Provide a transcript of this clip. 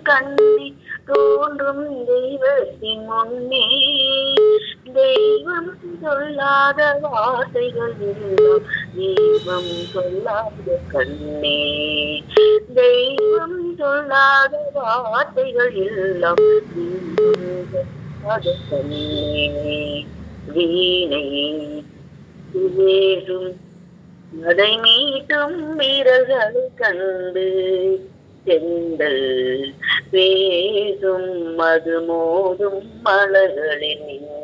கண்ணி தோன்றும் தெய்வத்தின் முன்னே தெய்வம் சொல்லாத வார்த்தைகள் எல்லாம் தெய்வம் சொல்லாத கண்ணே தெய்வம் சொல்லாத வார்த்தைகள் எல்லாம் தெய்வம் சொல்லாத கண்ணே வீணை வேறும் அதை மீட்டும் வீரர்கள் கண்டு செந்தல் பேசும் மது மோதும் மலர்களின்